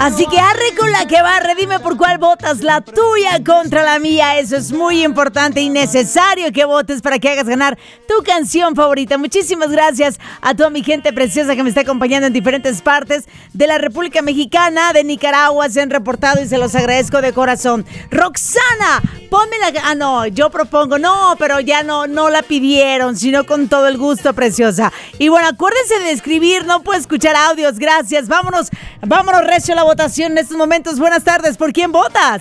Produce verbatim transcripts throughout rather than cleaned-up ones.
Así que arre con la que barre, dime por cuál votas, la tuya contra la mía. Eso es muy importante y necesario que votes para que hagas ganar tu canción favorita. Muchísimas gracias a toda mi gente preciosa que me está acompañando en diferentes partes de la República Mexicana, de Nicaragua, se han reportado y se los agradezco de corazón. Roxana, ponme la... Ah, no, yo propongo, no, pero ya no, no la pidieron, sino con todo el gusto, preciosa. Y bueno, acuérdense de escribir, no puedo escuchar audios, gracias. Vámonos, vámonos recio a la votación en estos momentos. Buenas tardes, ¿por quién votas?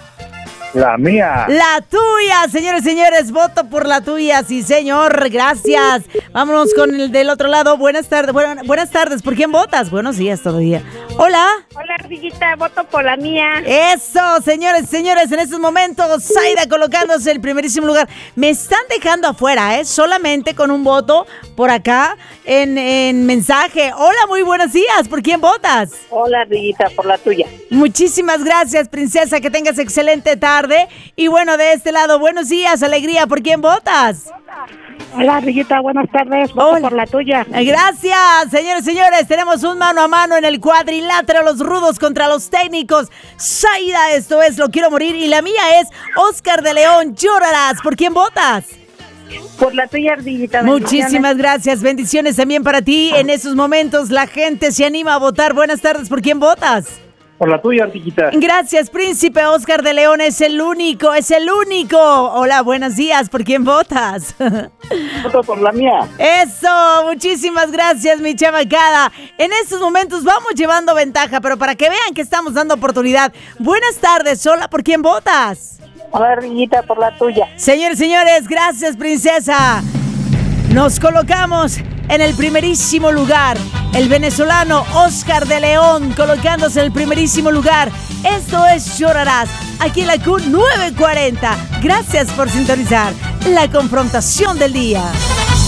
La mía. La tuya, señores y señores, voto por la tuya, sí señor, gracias. Vámonos con el del otro lado. Buenas tardes, bueno, buenas tardes, ¿por quién votas? Buenos días todavía. Hola. Hola, Ardillita, voto por la mía. Eso, señores y señores, en estos momentos, Zaida colocándose en el primerísimo lugar. Me están dejando afuera, ¿eh? Solamente con un voto por acá en, en mensaje. Hola, muy buenos días, ¿por quién votas? Hola, Ardillita, por la tuya. Muchísimas gracias, princesa, que tengas excelente tarde. Y bueno, de este lado, buenos días, alegría, ¿por quién votas? Hola, Ardillita, buenas tardes, voto Hola. por la tuya. Gracias, señores y señores, tenemos un mano a mano en el cuadrilátero, los rudos contra los técnicos. Zaida, esto es Lo Quiero Morir, y la mía es Oscar de León, Llorarás, ¿por quién votas? Por la tuya, Ardillita. Muchísimas gracias, bendiciones también para ti. En esos momentos la gente se anima a votar. Buenas tardes, ¿por quién votas? Por la tuya, Ardillita. Gracias, príncipe. Oscar de León es el único, es el único. Hola, buenos días. ¿Por quién votas? Voto por la mía. Eso, muchísimas gracias, mi chamacada. En estos momentos vamos llevando ventaja, pero para que vean que estamos dando oportunidad. Buenas tardes. Hola, ¿por quién votas? Hola, Ardillita, por la tuya. Señores, señores, gracias, princesa. Nos colocamos en el primerísimo lugar, el venezolano Oscar de León colocándose en el primerísimo lugar. Esto es Llorarás, aquí en la Q nueve cuarenta. Gracias por sintonizar la confrontación del día.